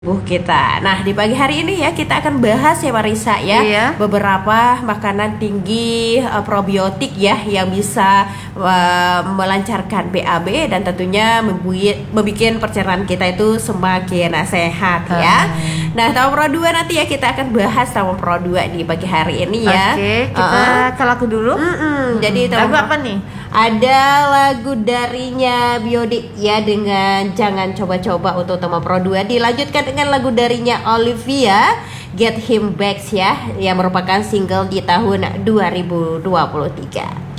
tubuh kita. Nah, di pagi hari ini ya kita akan bahas ya Marisa ya, Iya. beberapa makanan tinggi probiotik ya yang bisa melancarkan BAB dan tentunya membuat pencernaan kita itu semakin sehat ya. Nah, tahun Pro 2 nanti ya kita akan bahas tahun Pro 2 di pagi hari ini ya. Oke, kita ke lagu dulu. Jadi Lagu apa nih? ada lagu darinya Biodik ya dengan Jangan Coba-Coba untuk tema Pro 2. Dilanjutkan dengan lagu darinya Olivia, Get Him Back ya, yang merupakan single di tahun 2023.